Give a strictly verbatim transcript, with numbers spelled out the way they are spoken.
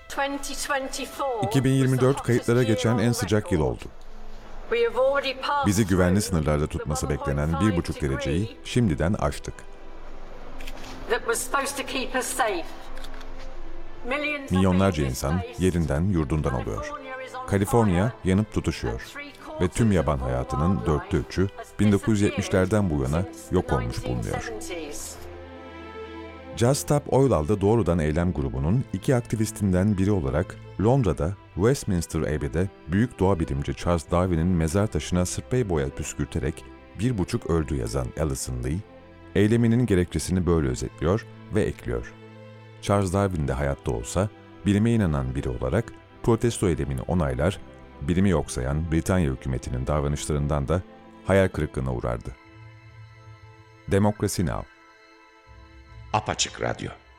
iki bin yirmi dört kayıtlara geçen en sıcak yıl oldu. Bizi güvenli sınırlarda tutması beklenen bir buçuk dereceyi şimdiden aştık. Milyonlarca insan yerinden, yurdundan oluyor. Kaliforniya yanıp tutuşuyor ve tüm yaban hayatının dörtte üçü bin dokuz yüz yetmişlerden bu yana yok olmuş bulunuyor. Just Stop Oilal'da doğrudan eylem grubunun iki aktivistinden biri olarak Londra'da Westminster Abbey'de büyük doğa bilimci Charles Darwin'in mezar taşına sprey boya püskürterek bir buçuk öldü yazan Alison Lee, eyleminin gerekçesini böyle özetliyor ve ekliyor. Charles Darwin de hayatta olsa, bilime inanan biri olarak protesto eylemini onaylar, bilimi yok sayan Britanya hükümetinin davranışlarından da hayal kırıklığına uğrardı. Demokrasi Now! Apaçık Radyo.